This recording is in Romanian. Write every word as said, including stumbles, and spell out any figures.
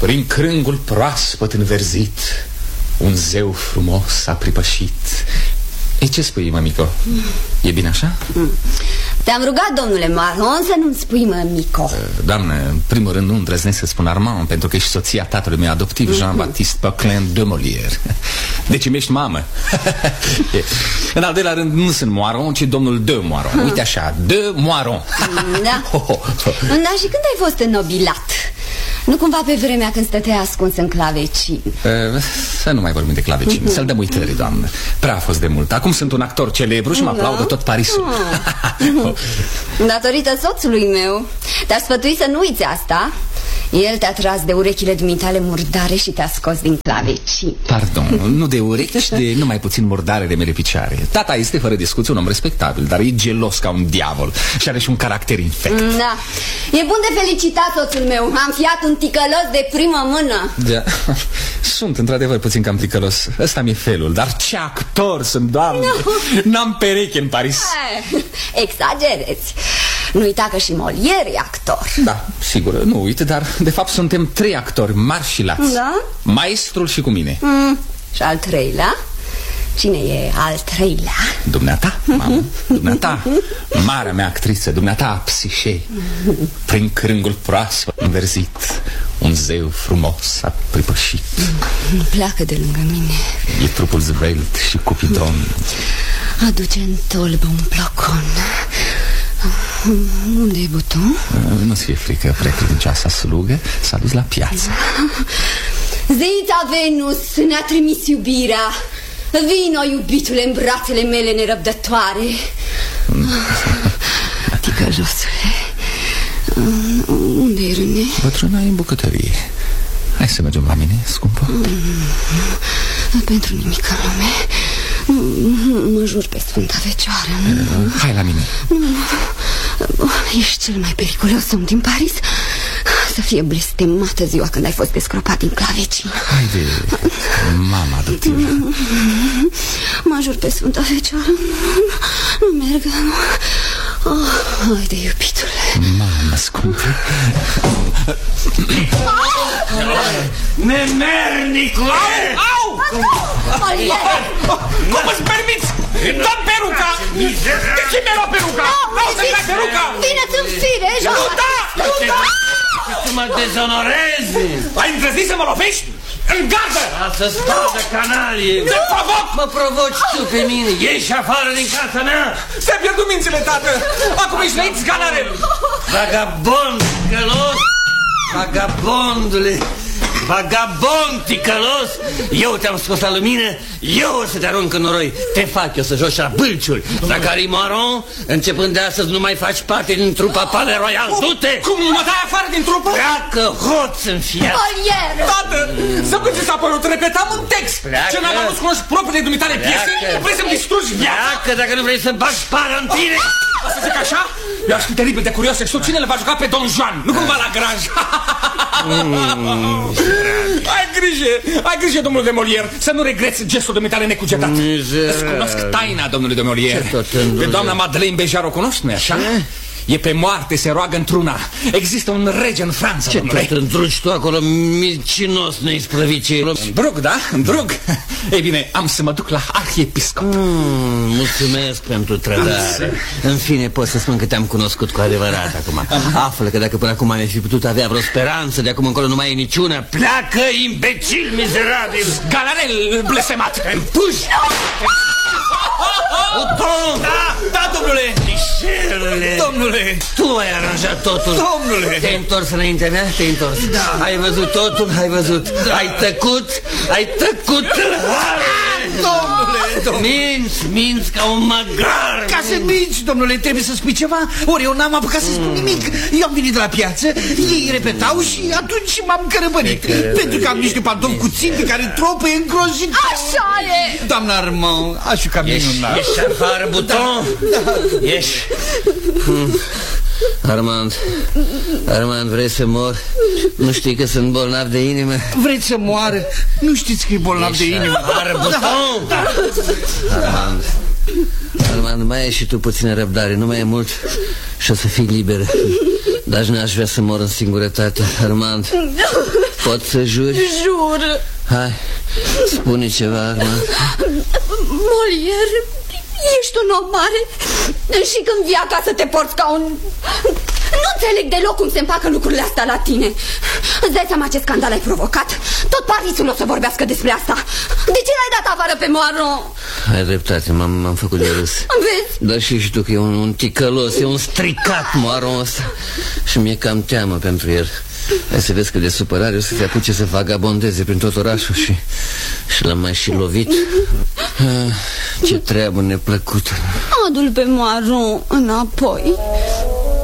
Prin crângul proaspăt înverzit, un zeu frumos a pripășit. E, ce spui, mămico? Mm. E bine așa? Mm. Te-am rugat, domnule Maron, să nu-mi spui mămico. Doamnă, în primul rând nu îndrăznesc să spun Armand, pentru că ești soția tatălui meu adoptiv, mm-hmm. Jean-Baptiste Poquelin de Molière. Deci îmi ești mamă. În al doilea rând nu sunt Moiron, ci domnul de Moiron. Uite așa, de Moiron. Da. Da, și când ai fost înnobilat? Nu cumva pe vremea când stătea ascuns în clavecin? Să nu mai vorbim de clavecin, să-l dăm uitării, doamnă. Prea a fost de mult. Acum sunt un actor celebru și mă da? aplaudă tot Parisul. Datorită soțului meu. Te-aș sfătui să nu uiți asta. El te-a tras de urechile dumitale murdare și te-a scos din clavecin. Pardon, nu de urechi, ci de numai puțin murdare de mele picioare. Tata este fără discuție un om respectabil, dar e gelos ca un diavol și are și un caracter infect. Da, e bun de felicitat, soțul meu. Am fiat un ticălos de primă mână. Da, sunt într-adevăr puțin cam ticălos. Ăsta mi-e felul, dar ce actor sunt, doamne. N-am pereche în Paris. Exagerezi. Nu uita că și Molière e actor. Da, sigur, nu uit, dar de fapt suntem trei actori mari și lați. Da? Maestrul și cu mine. mm. Și al treilea? Cine e al treilea? Dumneata, mamă, dumneata, marea mea actriță, dumneata, Psișe. Prin crângul proaspăt înverzit, un zeu frumos a pripășit. Nu pleacă de lângă mine. E trupul zvelt și cupidon. Aduce în tolbă un plocon. Unde e buton? Nu-ți fie frică, prea credincioasa slugă s-a dus la piață. Zeița Venus ne-a trimis iubirea. Vino, iubitule, în brațele mele nerăbdătoare. Ticălosule, unde e René? Bătrâna e în bucătărie. Hai să mergem la mine, scumpă. Pentru nimic în lume. Mă jur pe Sfânta Fecioară. Hai la mine. Ești cel mai periculos om din Paris. Să fie blestemată ziua când ai fost descropat din clavecin. Haide, mama adoptivă. Mă jur pe Sfânta Fecioară. Nu merg. Oh, haide, iubitule. Mama scumpă. Nemernicule! Au! Molière! Cum îți permiți? Dă-mi peruca! De ce mi-ai luat peruca? Vreau să-mi dai peruca! Vine-ți în fire! Nu da! Nu da! Să mă dezonorezi! Ai îndrăznit să mă lovești? În gardă! Lasă spadă, canalie! Te provoc! Mă provoci tu pe mine! Ieși afară din casa mea! Ți-a pierdut mințile, tată! Acum ești lăit, scanarel! Vagabond, călos! Vagabondule! Vagabond, ticălos! Eu te-am scos la lumină, eu o să te arunc în noroi. Te fac eu să joci la bâlciuri. Zacharie Moiron, începând de astăzi nu mai faci parte din trupa Palais Royal. Du-te! Cum mă dai afară din trupă? Pleacă, hoț în fiat! Molière! Tată, să cum ți s-a părut? Repetam un text. Pleacă. Ce n-am adus cunoști propriile dumitale piese? Vrei să-mi distrugi viața? Pleacă dacă nu vrei să-mi bagi spada în tine. O să zic așa? Eu aș fi teribil de curios. Știu cine le va juca pe Don Juan, nu cumva la Graj. Mm. Ai grijă, ai grijă, domnul de Molière, să nu regreți gestul dumitale necugetat. Îți cunosc taina, domnule de Molière. Pe doamna Madeleine Béjart o cunoști, nu-i așa? E pe moarte, se roagă într-una. Există un rege în Franța, ce domnule. Ce tot îndrugi tu acolo, milcinos neisprăvice? În drug, da? În drug. Ei bine, am să mă duc la arhiepiscop. mm, Mulțumesc pentru trădare. În fine, pot să spun că te-am cunoscut cu adevărat acum. Află că dacă până acum ai fi putut avea vreo speranță, de acum încolo nu mai e niciuna. Pleacă, imbecil mizerabil! Galarel blestemat! Împuși! Uton! Da, da, domnule! Mișelule! Domnule! Tu ai aranjat totul! Domnule! Te-ai întors înaintea mea? Te-ai întors? Da! Ai văzut totul? Ai văzut? Da. Ai tăcut? Ai tăcut! Domnule! Domnule! Minți, minți ca un magrar! Ca să minți, domnule, trebuie să spui ceva. Ori eu n-am apucat să spun nimic. Eu am venit de la piață, ei repetau și atunci m-am cărăbănit. Pentru că am niște pantofi cuțini pe care tropă e îngrozitor. Așa e! Doamna Armand, aș fi cam minunat. Ești afară, buton? Da. Ești. Hmm. Armand, Armand, vrei să mor? Nu știi că sunt bolnav de inimă? Vreți să moară? Nu știți că e bolnav ești de inimă? Afară, buton? Da. Armand, Armand, mai ai și tu puțină răbdare, nu mai e mult și o să fii liberă. Dar n-aș vrea să mor în singurătate, Armand. Pot să juri? Jur. Hai, spune ceva, Armand. Molière, ești un om mare și când vii acasă te porți ca un... Nu înțeleg deloc cum se împacă lucrurile astea la tine. Îți dai seama ce scandal ai provocat? Tot Parisul o să vorbească despre asta. De ce l-ai dat afară pe Moiron? Ai dreptate, m-am făcut de râs. Vezi? Dar și tu că e un, un ticălos, e un stricat Moiron ăsta. Și mi-e cam teamă pentru el. Hai să vezi că de supărare o să se apuce să vagabondeze prin tot orașul. Și, și l-am mai și lovit. ah, Ce treabă neplăcută. Adu-l pe Moiron înapoi.